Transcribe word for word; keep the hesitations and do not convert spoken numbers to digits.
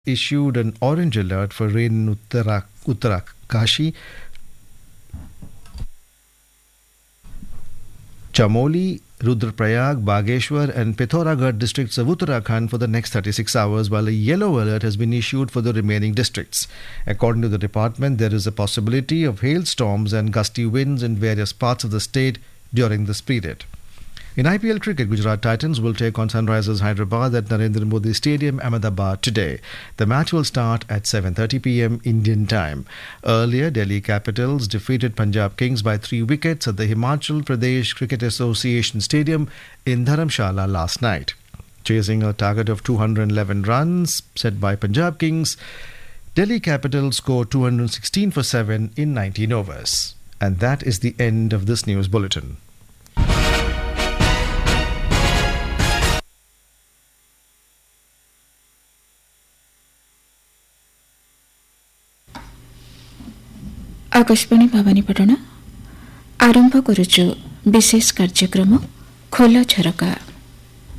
issued an orange alert for rain in Uttara- Uttarakashi, Chamoli, Rudraprayag, Bageshwar and Pithoragarh districts of Uttarakhand for the next thirty-six hours, while a yellow alert has been issued for the remaining districts. According to the department, there is a possibility of hailstorms and gusty winds in various parts of the state during this period. In I P L cricket, Gujarat Titans will take on Sunrisers Hyderabad at Narendra Modi Stadium, Ahmedabad today. The match will start at seven thirty p m Indian time. Earlier, Delhi Capitals defeated Punjab Kings by three wickets at the Himachal Pradesh Cricket Association Stadium in Dharamshala last night. Chasing a target of two hundred eleven runs set by Punjab Kings, Delhi Capitals scored two hundred sixteen for seven in nineteen overs. And that is the end of this news bulletin. Akashvani Bhawanipatna आरंभ करुचु विशेष कार्यक्रम खोल झरका।